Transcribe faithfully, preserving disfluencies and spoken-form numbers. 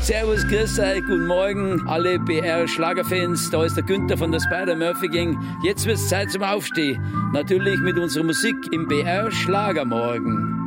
Servus, grüß euch, guten Morgen, alle B R-Schlagerfans. Da ist der Günther von der Spider-Murphy Gang. Jetzt wird's Zeit zum Aufstehen. Natürlich mit unserer Musik im B R-Schlagermorgen.